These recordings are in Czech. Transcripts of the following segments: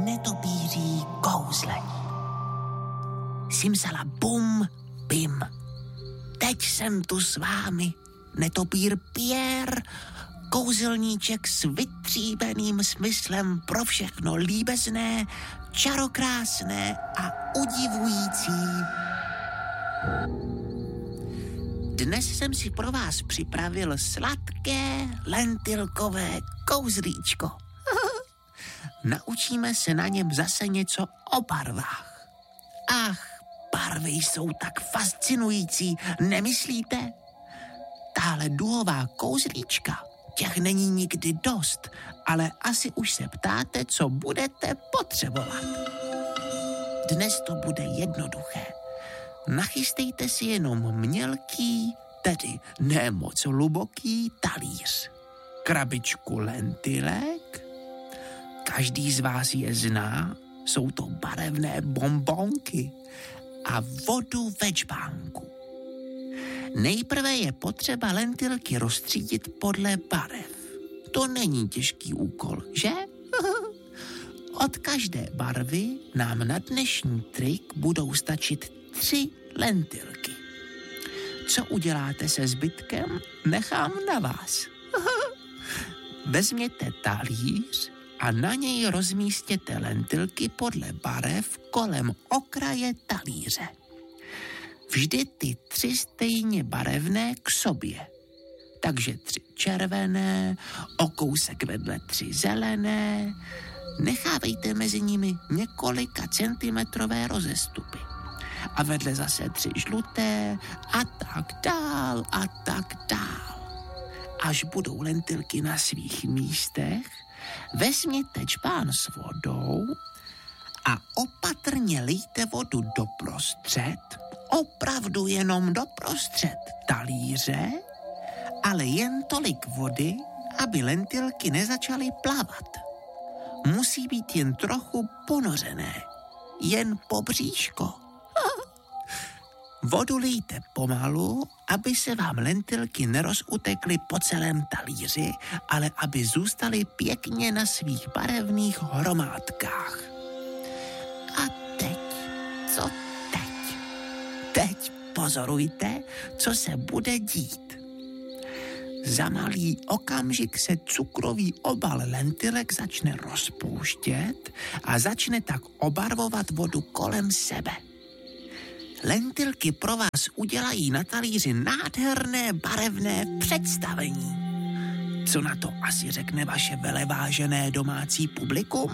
netopíří kouzlení. Simsala bum, bim. Teď jsem tu s vámi, netopír Pierre, kouzelníček s vytříbeným smyslem pro všechno líbezné, čarokrásné a udivující. Dnes jsem si pro vás připravil sladké lentilkové kouzlíčko. Naučíme se na něm zase něco o barvách. Ach, barvy jsou tak fascinující, nemyslíte? Tahle duhová kouzlíčka, těch není nikdy dost, ale asi už se ptáte, co budete potřebovat. Dnes to bude jednoduché. Nachystejte si jenom mělký, tedy ne moc hluboký talíř, krabičku lentilek. Každý z vás je zná, jsou to barevné bonbonky a vodu ve džbánku. Nejprve je potřeba lentilky rozstřídit podle barev. To není těžký úkol, že? Od každé barvy nám na dnešní trik budou stačit 3 lentilky. Co uděláte se zbytkem, nechám na vás. Vezměte talíř a na něj rozmístěte lentilky podle barev kolem okraje talíře. Vždy ty 3 stejně barevné k sobě. Takže 3 červené, o kousek vedle 3 zelené. Nechávejte mezi nimi několika centimetrové rozestupy. A vedle zase 3 žluté a tak dál a tak dál. Až budou lentilky na svých místech, vezměte džbán s vodou a opatrně lijte vodu doprostřed, opravdu jenom doprostřed talíře, ale jen tolik vody, aby lentilky nezačaly plavat. Musí být jen trochu ponořené, jen po bříško. Vodu lijte pomalu, aby se vám lentilky nerozutekly po celém talíři, ale aby zůstaly pěkně na svých barevných hromádkách. A teď, co teď? Teď pozorujte, co se bude dít. Za malý okamžik se cukrový obal lentilek začne rozpouštět a začne tak obarvovat vodu kolem sebe. Lentilky pro vás udělají na talíři nádherné barevné představení. Co na to asi řekne vaše velevážené domácí publikum?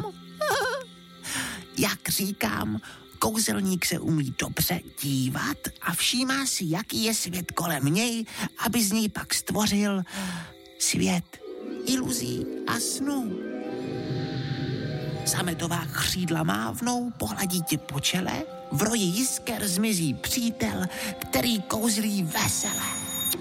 Jak říkám, kouzelník se umí dobře dívat a všímá si, jaký je svět kolem něj, aby z něj pak stvořil svět iluzí a snů. Sametová křídla mávnou, pohladí tě po čele, v roji jisker zmizí přítel, který kouzlí veselé.